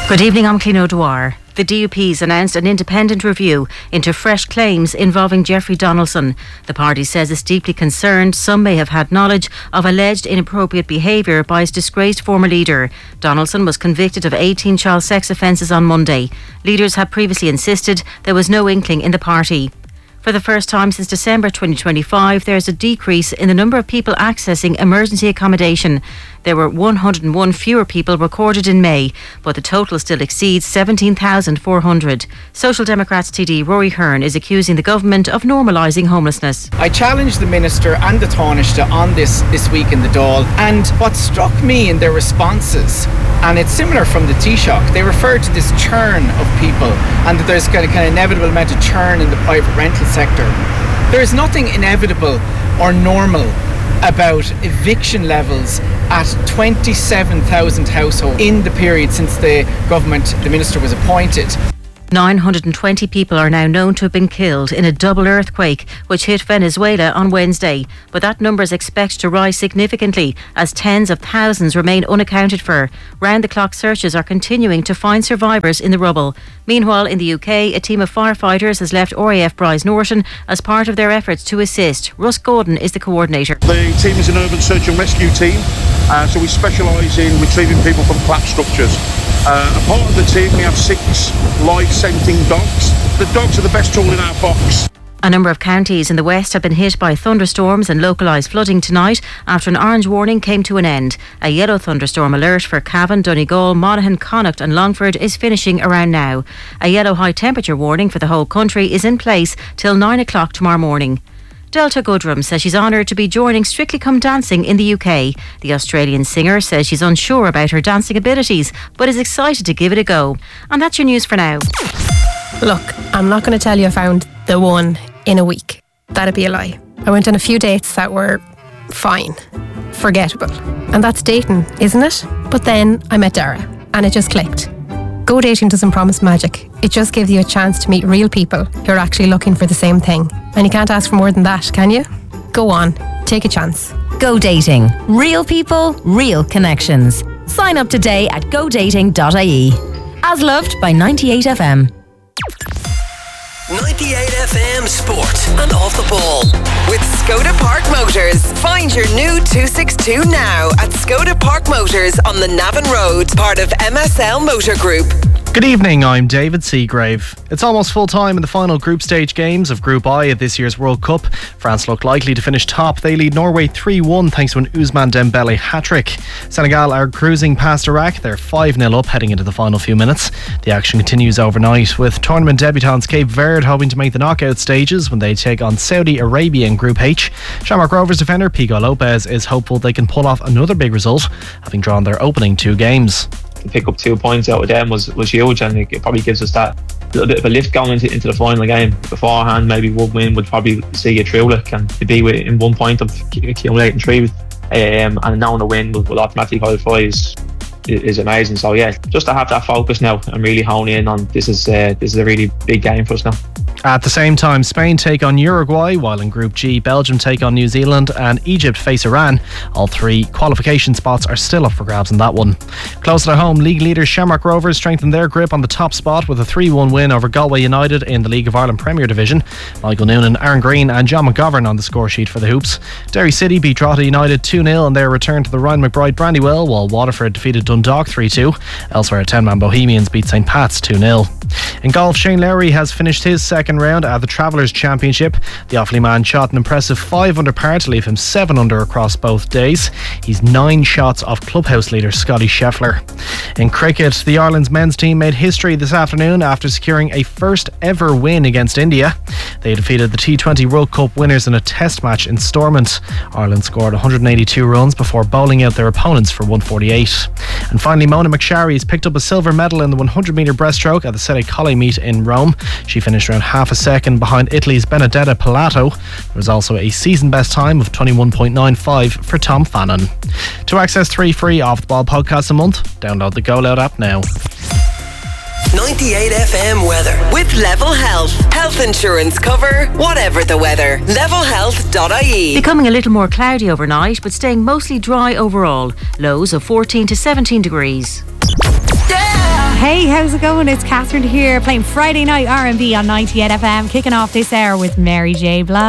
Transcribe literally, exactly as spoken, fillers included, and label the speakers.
Speaker 1: Good evening, I'm Clean O'Dwyer. The D U P's announced an independent review into fresh claims involving Jeffrey Donaldson. The party says it's deeply concerned some may have had knowledge of alleged inappropriate behaviour by its disgraced former leader. Donaldson was convicted of eighteen child sex offences on Monday. Leaders had previously insisted there was no inkling in the party. For the first time since December twenty twenty-five, there is a decrease in the number of people accessing emergency accommodation. There were one hundred and one fewer people recorded in May, but the total still exceeds seventeen thousand four hundred. Social Democrats T D Rory Hearn is accusing the government of normalising homelessness.
Speaker 2: I challenged the Minister and the Taoiseach on this this week in the Dáil, and what struck me in their responses, and it's similar from the Taoiseach, they refer to this churn of people and that there's kind of, kind of inevitable amount of churn in the private rental sector. There is nothing inevitable or normal about eviction levels at twenty-seven thousand households in the period since the government, the minister was appointed.
Speaker 1: nine hundred twenty people are now known to have been killed in a double earthquake which hit Venezuela on Wednesday, but that number is expected to rise significantly as tens of thousands remain unaccounted for. Round-the-clock searches are continuing to find survivors in the rubble. Meanwhile, in the U K, a team of firefighters has left R A F Bryce Norton as part of their efforts to assist. Russ Gordon is the coordinator.
Speaker 3: The team is an urban search and rescue team, uh, so we specialise in retrieving people from collapsed structures. Uh, a part of the team, we have six live scenting dogs. The dogs are the best tool in our box.
Speaker 1: A number of counties in the west have been hit by thunderstorms and localised flooding tonight after an orange warning came to an end. A yellow thunderstorm alert for Cavan, Donegal, Monaghan, Connacht and Longford is finishing around now. A yellow high temperature warning for the whole country is in place till nine o'clock tomorrow morning. Delta Goodrum says she's honoured to be joining Strictly Come Dancing in the U K. The Australian singer says she's unsure about her dancing abilities but is excited to give it a go. And that's your news for now.
Speaker 4: Look, I'm not going to tell you I found the one in a week. That'd be a lie. I went on a few dates that were fine, forgettable. And that's dating, isn't it? But then I met Dara and it just clicked. Go dating doesn't promise magic. It just gives you a chance to meet real people who are actually looking for the same thing. And you can't ask for more than that, can you? Go on, take a chance.
Speaker 5: Go dating. Real people, real connections. Sign up today at go dating dot I E. As loved by ninety-eight F M.
Speaker 6: ninety-eight F M Sport and Off the Ball with Skoda Park Motors. Find your new two sixty-two now at Skoda Park Motors on the Navan Road, part of M S L Motor Group.
Speaker 7: Good evening, I'm David Seagrave. It's almost full time in the final group stage games of Group I at this year's World Cup. France look likely to finish top. They lead Norway three one thanks to an Ousmane Dembele hat-trick. Senegal are cruising past Iraq. They're five nil up heading into the final few minutes. The action continues overnight with tournament debutants Cape Verde hoping to make the knockout stages when they take on Saudi Arabia in Group H. Shamrock Rovers defender Pico Lopez is hopeful they can pull off another big result, having drawn their opening two games.
Speaker 8: To pick up two points out of them was, was huge, and it probably gives us that little bit of a lift going into, into the final game. Beforehand, maybe one win would probably see you through. Like, and to be in one point of accumulating three, um, and now the win will, will automatically qualify is, is amazing. So yeah, just to have that focus now and really hone in on this is uh, this is a really big game for us now.
Speaker 7: At the same time, Spain take on Uruguay, while in Group G, Belgium take on New Zealand and Egypt face Iran. All three qualification spots are still up for grabs in that one. Closer to home, league leaders Shamrock Rovers strengthened their grip on the top spot with a three one win over Galway United in the League of Ireland Premier Division. Michael Noonan, Aaron Green and John McGovern on the score sheet for the Hoops. Derry City beat Drogheda United two nil in their return to the Ryan McBride Brandywell, while Waterford defeated Dundalk three two. Elsewhere, ten-man Bohemians beat St Pat's two nil. In golf, Shane Lowry has finished his second round at the Travellers Championship. The Offaly man shot an impressive five under par to leave him seven under across both days. He's nine shots off clubhouse leader Scotty Scheffler. In cricket, the Ireland's men's team made history this afternoon after securing a first ever win against India. They defeated the T twenty World Cup winners in a test match in Stormont. Ireland scored one hundred eighty-two runs before bowling out their opponents for one forty-eight. And finally, Mona McSharry has picked up a silver medal in the one hundred metre breaststroke at the Sede Collie meet in Rome. She finished around half a second behind Italy's Benedetta Pilato. There was also a season best time of twenty-one point nine five for Tom Fannin. To access three free Off the Ball podcasts a month, download the Go Loud app now.
Speaker 6: ninety-eight F M weather with Level Health. Health insurance cover, whatever the weather. level health dot I E.
Speaker 1: Becoming a little more cloudy overnight, but staying mostly dry overall. Lows of fourteen to seventeen degrees. Yeah.
Speaker 9: Hey, how's it going? It's Catherine here, playing Friday Night R and B on ninety-eight F M, kicking off this hour with Mary J. Blige.